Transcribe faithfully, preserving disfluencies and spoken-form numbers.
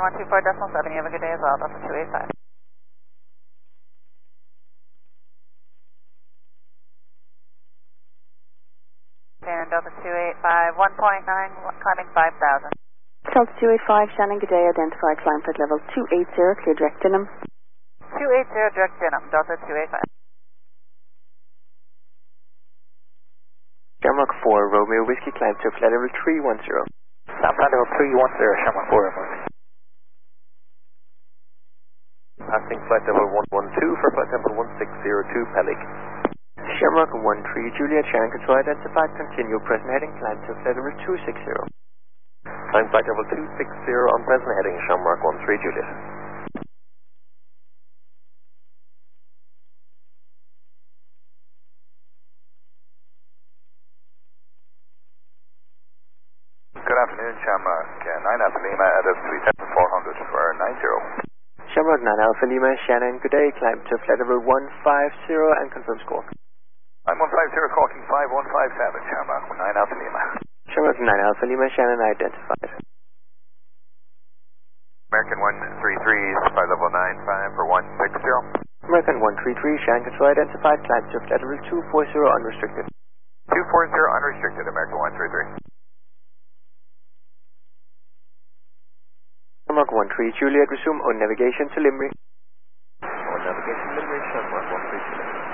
one two four decimal seven. You have a good day as well. Delta two eight five. And Delta two eight five, one point nine, climbing five thousand. Delta two eight five, Shannon, good day. Identify climb flight level two eighty, clear direct Dinham. two eighty, direct Dinham, Delta two eight five. Shamrock four, Romeo Whiskey, climb to flight level three one zero. Climb flight level three one zero, Shamrock four, Romeo. Passing flight level one one two for flight level one six zero two, Pelic. Shamrock one three, Juliet, Sharon control identified, continue present heading, climb to flight level two six zero. Climb flight level two six zero on present heading, Shamrock one three, Juliet. Good afternoon, Shamrock uh, nine Alpha Lima at three thousand four hundred for nine zero. Shamrock nine Alpha Lima, Shannon, good day, climb to flight level one five zero and confirm score. I'm one five zero, squawking five one five seven, Shamrock nine Alpha Lima. Shamrock nine Alpha Lima, Shannon identified. American one three three, flight level nine five for one six zero. American one three three, Shannon control identified, climb to flight level two four zero unrestricted. two four zero unrestricted, American one three three. Shamrock one three, Juliet, resume on navigation to Limerick. On navigation to Limerick, Shamrock one three Juliet.